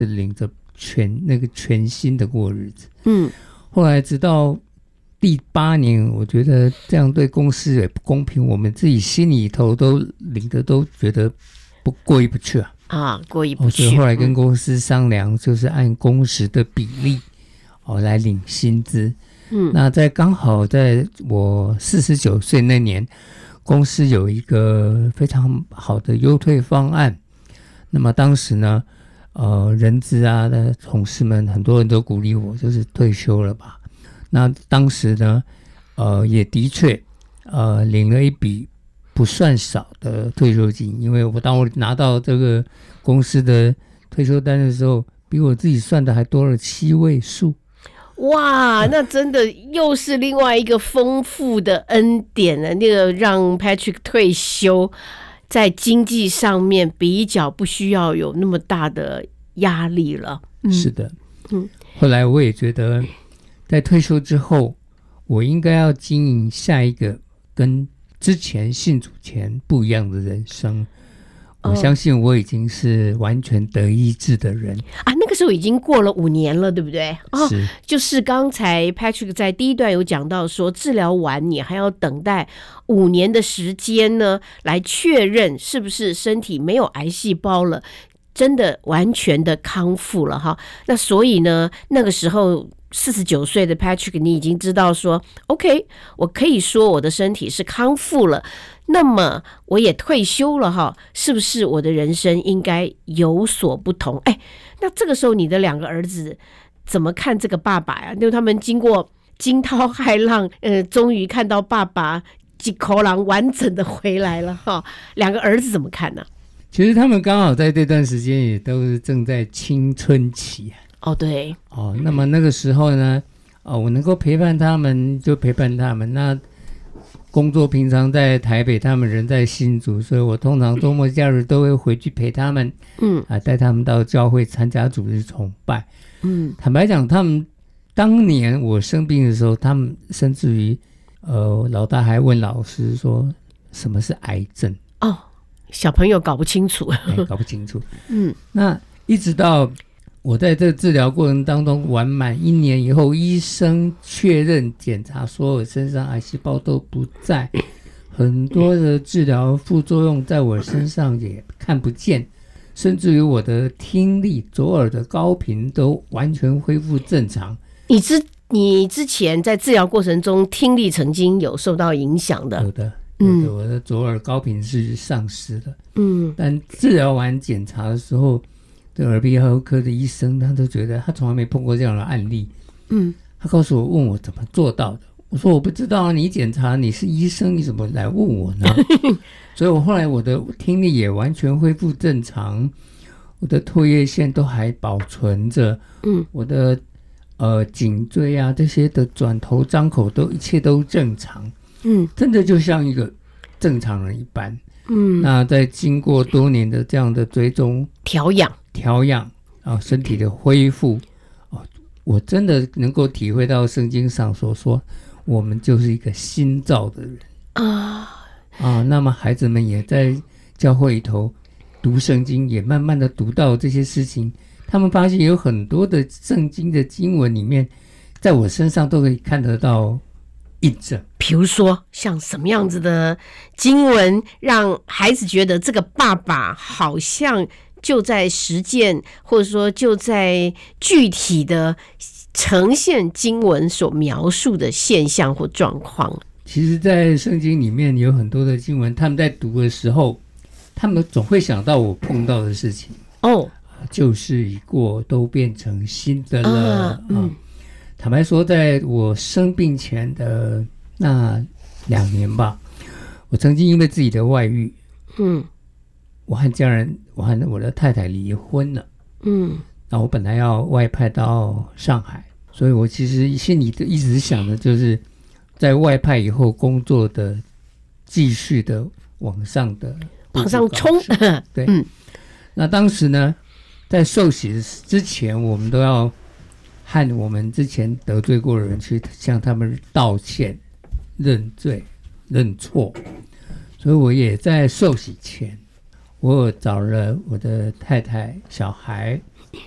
领着全新的过日子。后来直到第8年，我觉得这样对公司也不公平，我们自己心里头都领的都觉得过意不去过意不去。 所以后来跟公司商量，就是按工时的比例来领薪资。那刚好在我49岁那年，公司有一个非常好的优退方案。那么当时呢，人资的同事们很多人都鼓励我，就是退休了吧。那当时呢，也的确领了一笔不算少的退休金，因为当我拿到这个公司的退休单的时候，比我自己算的还多了7位数。 哇，那真的又是另外一个丰富的恩典了。那个让 Patrick 退休，在经济上面比较不需要有那么大的压力了。 是的，后来我也觉得，在退休之后，我应该要经营下一个跟之前信主前不一样的人生。我相信我已经是完全得医治的人那个时候已经过了5年了，对不对？ 是， 就是刚才 Patrick 在第一段有讲到说，治疗完你还要等待5年的时间呢，来确认是不是身体没有癌细胞了，真的完全的康复了哈。那所以呢，那个时候49岁的 Patrick， 你已经知道说 OK， 我可以说我的身体是康复了，那么我也退休了哈，是不是我的人生应该有所不同？那这个时候你的2个儿子怎么看这个爸爸呀？因为他们经过惊涛骇浪，终于看到爸爸几口狼完整的回来了哈。2个儿子怎么看呢？ 其实他们刚好在这段时间也都是正在青春期对那么那个时候呢，我能够陪伴他们就陪伴他们。那工作平常在台北，他们人在新竹，所以我通常周末假日都会回去陪他们，带他们到教会参加主日崇拜。坦白讲，他们当年我生病的时候，他们甚至于老大还问老师说什么是癌症。 小朋友搞不清楚搞不清楚。那一直到我在这个治疗过程当中完满1年以后，医生确认检查所有身上癌细胞都不在，很多的治疗副作用在我身上也看不见，甚至于我的听力、左耳的高频都完全恢复正常。 你之前在治疗过程中听力曾经有受到影响的？ 有的，我的左耳高频是丧失的。但治疗完检查的时候，这耳鼻喉科的医生他都觉得他从来没碰过这样的案例。他告诉我，问我怎么做到的。我说我不知道你检查，你是医生，你怎么来问我呢？所以我后来我的听力也完全恢复正常，我的唾液腺都还保存着，我的颈椎这些的转头张口一切都正常，真的就像一个正常人一般。那在经过多年的这样的追踪调养身体的恢复，我真的能够体会到圣经上所说，我们就是一个新造的人那么孩子们也在教会里头读圣经，也慢慢的读到这些事情，他们发现有很多的圣经的经文里面，在我身上都可以看得到印证。 比如说像什么样子的经文让孩子觉得这个爸爸好像就在实践，或者说就在具体的呈现经文所描述的现象或状况？ 其实在圣经里面有很多的经文，他们在读的时候，他们总会想到我碰到的事情。旧事已过，都变成新的了。坦白说，在我生病前的那2年吧，我曾经因为自己的外遇，我和家人，我和我的太太离婚了。那我本来要外派到上海，所以我其实心里一直想的就是在外派以后工作的继续的往上冲。对，那当时呢，在受洗之前，我们都要和我们之前得罪过的人去向他们道歉、认罪、认错。所以我也在受洗前，我找了我的太太、小孩，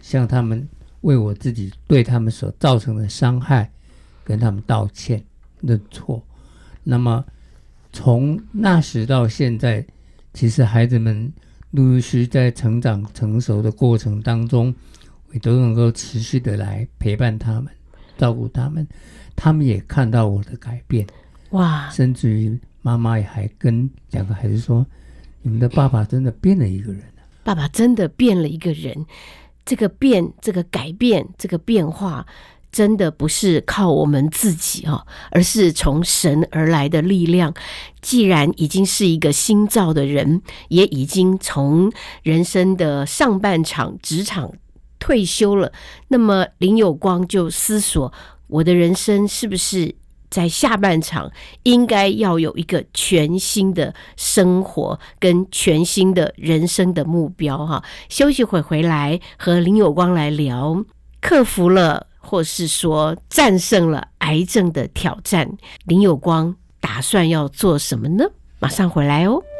向他们为我自己对他们所造成的伤害跟他们道歉认错。那么从那时到现在，其实孩子们陆陆续续在成长成熟的过程当中，也都能够持续的来陪伴他们，照顾他们，他们也看到我的改变。 哇！ 甚至于妈妈也还跟2个孩子说，你们的爸爸真的变了一个人啊。 爸爸真的变了一个人。这个变，这个改变，这个变化，真的不是靠我们自己而是从神而来的力量。既然已经是一个新造的人，也已经从人生的上半场职场退休了，那么林有光就思索，我的人生是不是在下半场应该要有一个全新的生活跟全新的人生的目标休息会回来和林有光来聊，克服了或是说战胜了癌症的挑战，林有光打算要做什么呢？马上回来哦。